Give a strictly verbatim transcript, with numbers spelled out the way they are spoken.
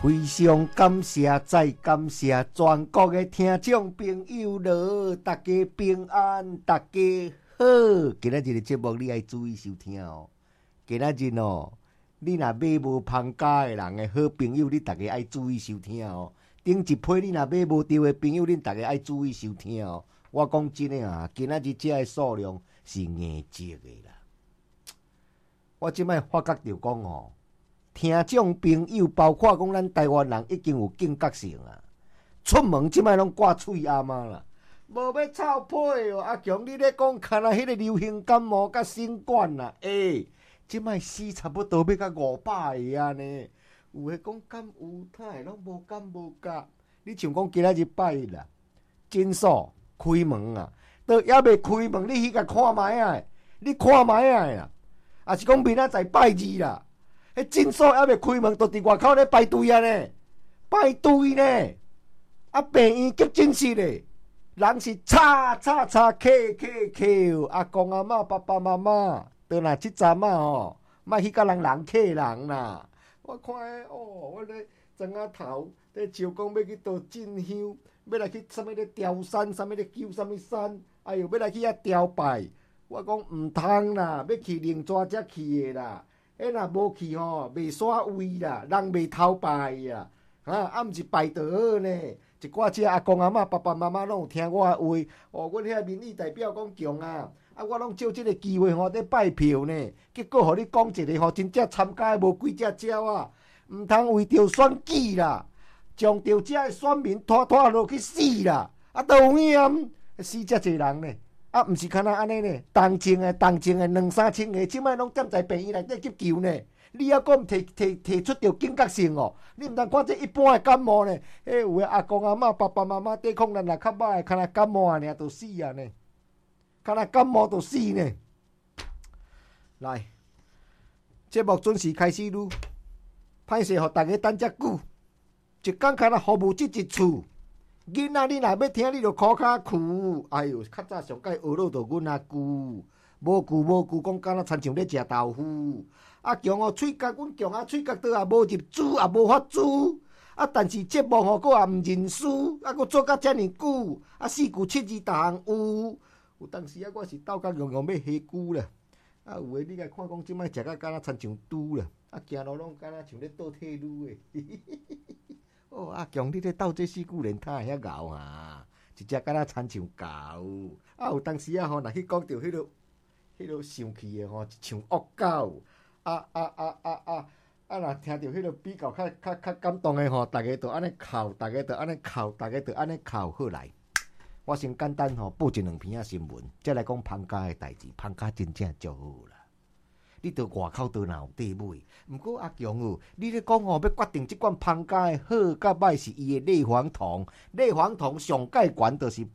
非常感谢，再感谢全国的听众朋友咯，大家平安，大家好。今仔日的节目你要注意收听哦。今仔日哦，你若买无芳家的人的好朋友，你大家爱注意收听哦。顶一批你若买无到的朋友，恁大家爱注意收听哦。我讲真的啊，今仔日这个数量是硬积的啦。我即摆发觉着讲哦。听众朋友，包括讲咱台湾人已经有警觉性啊！出门即摆拢挂喙阿妈啦，无要臭屁哦！阿强，你咧讲看啊，迄个流行感冒甲新冠啦，诶，即摆死差不多要到五百个啊呢。有诶讲敢有，他会拢无敢无甲。你像讲今仔日拜日啦，诊所开门啊，都还未开门，你去甲看卖啊！你看卖啊啦，啊是讲明仔载拜二啦。迄诊所还未开门，都伫外口咧排队啊呢，排队呢。啊，病院急诊室咧，人是叉叉叉 K K K， 阿公阿嬷、爸爸妈妈，倒若即阵啊吼，莫去甲人人客人啦。我看诶，哦，我咧庄仔头咧招讲要去倒进香，要来去啥物咧雕山，啥物咧求啥物山，哎哟，要来去遐雕拜。我讲毋通啦，要去另抓才去诶啦。迄若无去吼，袂煞位啦，人袂偷拜啊，哈啊，毋是拜就好呢。一寡只阿公阿嬷、爸爸妈妈拢有听我诶话，哦，阮遐民意代表讲强啊，啊，我拢借即个机会吼，咧拜票呢。结果互你讲一个吼，真正参加诶无几只鸟啊，毋通为着选举啦，将着遮诶选民拖拖落去死啦，啊，都有影死遮济人呢。啊，毋是敢若安尼呢，重症诶、重症诶，两三千个，即摆拢踮在病院内底急救呢。你还讲提提提出着警觉性哦？你毋通看这一般诶感冒呢？诶，有诶阿公阿嬷、爸爸妈妈抵抗力若较歹诶，敢若感冒啊，尔就死啊呢。敢若感冒就死呢。来，节目准时开始愈，歹势互大家等遮久，一工敢若服务即一厝。囡仔，你若要听，你就箍骹跍。哎哟，较早上届学了着阮阿舅，无句无句讲，敢若亲像咧食豆腐。啊强哦，喙角，阮强啊，喙角倒也无入珠，也无法珠。啊，但是节目吼，佫也毋认输，啊，佫做甲遮尔久，啊，四句七字逐项有。有当时啊，我是斗甲用用要下久啦。啊，有诶，你来看讲，即摆食甲敢若亲像猪啦，啊，行路拢敢若像咧倒铁路诶。哦，阿强，你咧斗这四句连他会遐咬啊？一只敢若亲像狗。啊，有当时啊吼，若去讲着迄落、迄落生气诶吼，像恶狗。啊啊啊啊啊！啊，若听着迄落比较较较较感动诶吼，逐个着安尼哭，逐个着安尼哭，逐个着安尼哭。好来，我先简单吼报一两篇啊新闻，再来讲芳家诶代志。芳家真正足好啦。你到外口倒哪有地买？毋过阿强哦，你咧讲吼，要决定即款芳家诶好甲歹是伊诶内黄酮，内黄酮上界悬就是